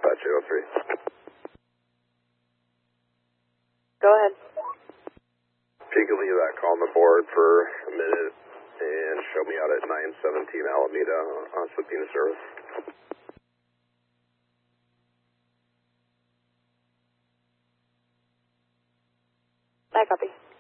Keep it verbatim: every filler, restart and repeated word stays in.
dispatch eight oh three. Go ahead. If you can leave that call on the board for a minute and show me out at nine seventeen Alameda on Sabina service. I copy.